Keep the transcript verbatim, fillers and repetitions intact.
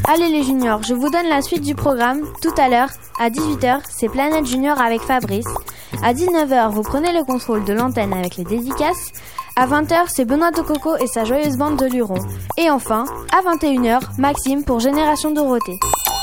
Allez les juniors, je vous donne la suite du programme. Tout à l'heure, à dix-huit heures, c'est Planète Junior avec Fabrice. À dix-neuf heures, vous prenez le contrôle de l'antenne avec les dédicaces. À vingt heures, c'est Benoît Tococo et sa joyeuse bande de lurons. Et enfin, à vingt et une heures, Maxime pour Génération Dorothée.